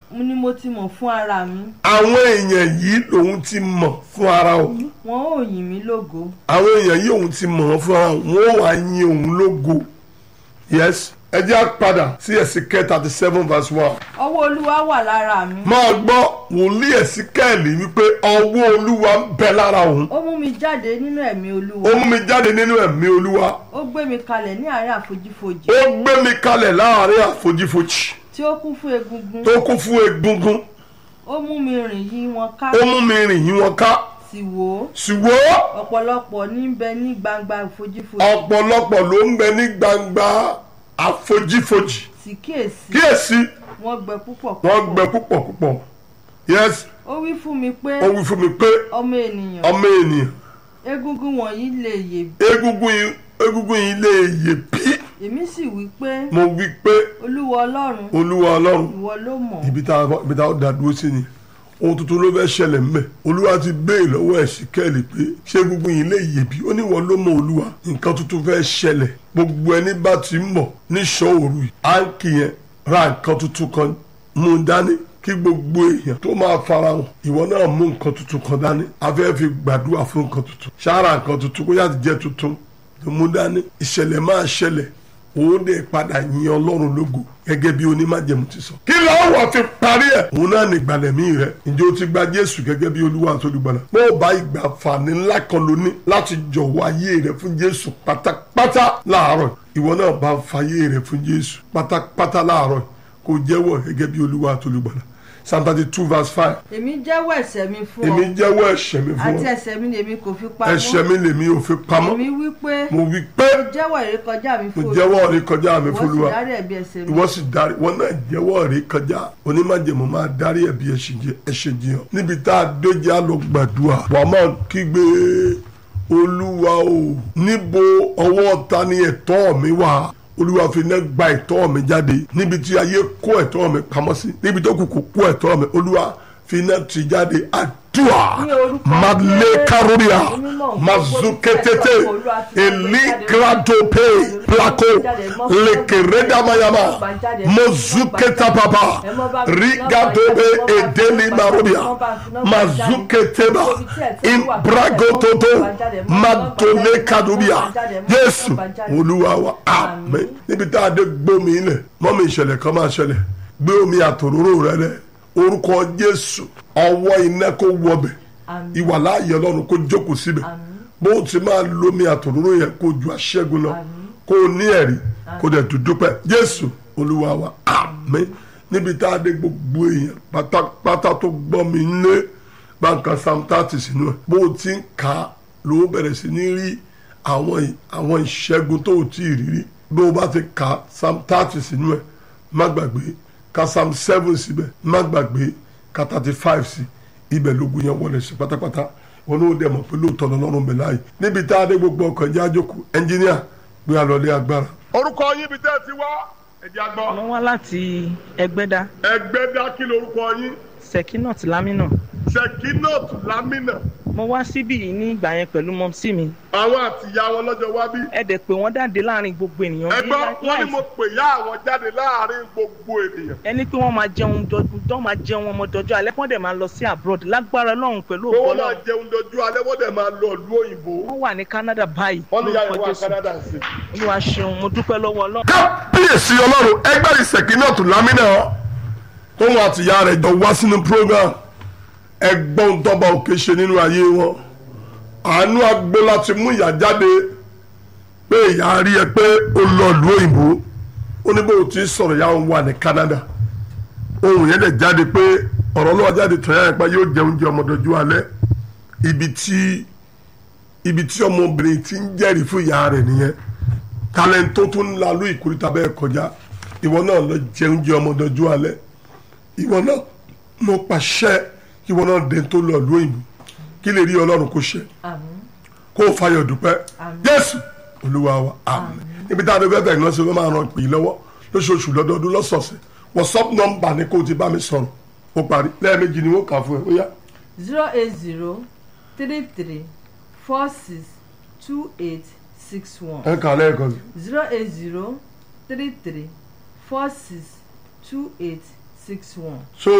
ni mo ti mọ̀ fún ara mi. àwọn èèyàn yìí lòun ti mọ̀ fún ara òun. Wọn ò yìn mí lógo. àwọn èèyàn yìí òun ti mọ̀ fún ara òun, wọ́n wá yin òun lógo. yes ẹ jẹ́ á padà sí Èsíkẹ́lì 37 verse 1. Ọwọ́ Olúwa wà lára mi. máa gbọ́ wòlíì Èsíkẹ́lì wípé ọwọ́ Olúwa ń bẹ lára òun. Ó mú mi jáde nínú ẹ̀mí Olúwa. ó mú mi jáde nínú ẹ̀mí Olúwa. Ó gbé mi kalẹ̀ ní àárín àfojífojì. ó gbé mi kalẹ̀ láàrin àfojífojì Tí ó kún fún egungun. tó kún fún egungun. Ó mú mi rìn yí wọn ká. ó mú mi rìn yí wọn ká. Sì wò ó. ṣùgbọ́n Ọ̀pọ̀lọpọ̀ ní ń bẹ ní gbangba àfojífojì. ọ̀pọ̀lọpọ̀ ló ń bẹ ní gbangba àfojífojì. Sì kíyèsí. kíyèsí Wọ́n gbẹ púpọ̀ wọ́n gbẹ púpọ̀ púpọ̀. yes Ó wí fún mi pé. ó wí fún mi pé Ọmọ ènìyàn. ọmọ ènìyàn Egungun wọ̀nyí lè yè. egungun yìí lè yè bí. Èmi sì wí pé. mo wí pé Olúwa Ọlọ́run. Olúwa Ọlọ́run Ìwọ ló mọ̀. ibi tá a dá dúró sí ni ohun tuntun ló fẹ́ ṣẹlẹ̀ mbẹ̀. Olúwa ti béè lọ́wọ́ Èsíkẹ́lì pé ṣé egungun yìí lè yè bí. ó ní ìwọ ló mọ̀ Olúwa nǹkan tuntun fẹ́ ṣẹlẹ̀. gbogbo ẹni bá ti ń bọ̀ níṣọ́ òru yìí áńkì yẹn ra nǹkan tuntun kan mú dání kí gbogbo èèyàn tó máa farahàn ìwọ náà mú nǹkan tuntun kan dání. a fẹ́ fi gbàdúrà fún nǹkan tuntun. ṣáàrà nǹkan tuntun kó yàtọ̀ jẹ́ tuntun tó mú dání. ìṣẹ̀lẹ̀ máa ṣẹlẹ̀ òun dẹ̀ padà yin Ọlọ́run lógo gẹ́gẹ́ bí onímájẹ̀mú ti sọ. kí ló wà fi parí ẹ̀. òun náà ní ìgbàlẹ̀mí rẹ̀. ǹjẹ́ o ti gba Jésù gẹ́gẹ́ bí Olúwa àti Olùgbàlà. bó o bá ìgbà fàní ńlá kan lóní láti jọ̀wọ́ ayé rẹ̀ fún Jésù pátápátá láàárọ̀. ìwọ náà bá fàyè rẹ̀ fún Jésù pátápátá láàárọ̀ kó jẹ́wọ́ gẹ́gẹ́ bí Olúwa àti Olùgbàlà. Psalm 32 verse 5. Èmi jẹ́wọ́ ẹ̀ṣẹ̀ mi fún ọ. èmi jẹ́wọ́ ẹ̀ṣẹ̀ mi fún ọ. Àti ẹ̀ṣẹ̀ mi lèmi kò fi pamọ́. ẹ̀ṣẹ̀ mi lèmi ò fi pamọ́. Èmi wí pé. mo wí pé. Mo jẹ́wọ́ ìrékọjá mi fún mo jẹ́wọ́ ìrékọjá mi fún Olúwa. Ìwọ sì dárí ẹ̀bi ẹ̀ṣẹ̀ mi. ìwọ sì dárí wọn náà jẹ́wọ́ ìrékọjá onímájẹ̀mú máa dárí ẹ̀bi ẹ̀ṣẹ̀ jiyàn. níbi tá a dójà lọ gbàdúrà wàá máa kígbe Olúwa o níbo ọwọ́ ta ni ẹ̀tọ́ mi wà. Olúwa fi iná gba ẹ̀tọ́ mi jáde níbi tí ayé kó ẹ̀tọ́ mi pamọ́ sí níbi tó kù kó kó ẹ̀tọ́ mi. Olúwa fi iná ti jáde àdúrà madle karuria mazuketete eligradope plako lekeredamayama mozuketa papa rigadobe edeli marubia mazuketeba imbragototo madole kadubia Jésù Olúwa wa àmín. níbi tá a dé gbómi ilẹ̀ mọ́mí ìṣẹ̀lẹ̀ kan máa ṣẹlẹ̀ gbé omi àtòróró rẹ lẹ̀ orúkọ Jésù ọwọ́ iná kó wọbẹ̀ ìwà láàyè Ọlọ́run kó jókòó síbẹ̀ bó ti máa lomi àtòróró yẹn kó ju aṣẹ́gun lọ kó ní ẹ̀rí kó dẹ̀ dúdúpẹ́ Jésù Olúwa wa àmín. níbi tá a dé gbogbo èèyàn pátápátá tó gbọ́ mi lé báńkà Psalm 30 sínú ẹ̀ bó ti ń kà á ló bẹ̀rẹ̀ sí ní rí àwọn ìṣẹ́gun tó ti rírí bí o bá ti kà Psalm 30 sínú ẹ̀ má gbàgbé ka Psalm 7 síbẹ̀ má gbàgbé ka 35 sí ibẹ̀ lógun yẹn wọlé sí pátápátá wọn ló dẹ̀ mọ̀ pé lóòótọ́ lọ́rùn bẹ̀ láàyè níbi tá a dé gbogbo ọkàn jẹ́ àjòkù ẹnjíníà gbé àlọ́lé agbára. orúkọ yín bí tẹ́ ẹ ti wá ẹ̀jẹ̀ àgbọ̀. mo wá láti Ẹgbẹ́dá. Ẹgbẹ́dá kí lorúkọ yín. Sekinat Lamina. Sekinat Lamina. mo wá síbí yìí ní ìgbà yẹn pẹ̀lú mọ́mísì mi. àwọn àtìyá wọn lọ́jọ́ wá bí. ẹ dẹ̀ pé wọ́n jáde láàrin gbogbo ènìyàn. ẹgbọ́n wọn ni mo pè yá àwọn jáde láàrin gbogbo ènìyàn. ẹni pé wọ́n máa jẹun dọ́jú máa jẹun ọmọ dọ́jú alẹ́ wọ́n dẹ̀ máa lọ sí abroad lágbára Ọlọ́run pẹ̀lú ògbó Ọlọ́run. wọ́n máa jẹun dọ́jú alẹ́ wọ́n dẹ̀ máa lọ ìlú òyìnbó. wọ́n wà ní Canada báyìí. wọ́n ní yàrá wà Canada sí. Olúwa ṣeun mo dúpẹ́ lọ́wọ́ Ọlọ́run. kábíyèsí Ọlọ́run ẹgbẹ́ Sekinat Lamina tóun àtìyá rẹ̀ jọ wá sínú program ẹgbọ́n tọ́ba òkè ṣe nínú ayé wọn àánú agbó láti mú ìyá jáde pé ìyá rí ẹ pé ó lọ ìlú òyìnbó ó ní bó ti sọ̀rọ̀ ìyá òun wà ní Canada ohun yẹn dẹ̀ jáde pé ọ̀rọ̀ lọ́wọ́ jáde tọ̀yà yẹn pé yóò jẹ oúnjẹ ọmọdọ́jú alẹ́ ibi tí ọmọbìnrin ti ń jẹ́rìí fún ìyá rẹ̀ nìyẹn talent tó tún ń lalú ìkórìtà bẹ́ẹ̀ kọjá ìwọ náà lọ jẹ oúnjẹ ọmọdọ́jú alẹ́ ìwọ náà mo pàṣẹ ìwọ náà dé tó lọ ìlú òyìnbó kí lè rí Ọlọ́run kó ṣe kó o fayọ̀ dúpẹ́ Jésù Olúwa wa àmín. níbi tá a dé bẹ́ẹ̀ náà ṣe ló máa ràn pè lọ́wọ́ lóṣooṣù lọ́dọọdún lọ́sọ̀ọ̀sẹ̀ WhatsApp nọ́mbà ni kó o ti bá mi sọ̀rọ̀ ó parí lẹ́ẹ̀mejì ni wọ́n kà fún ẹ ó yá. 08033462861. ẹ kà lẹ́ẹ̀kan. 08033462861.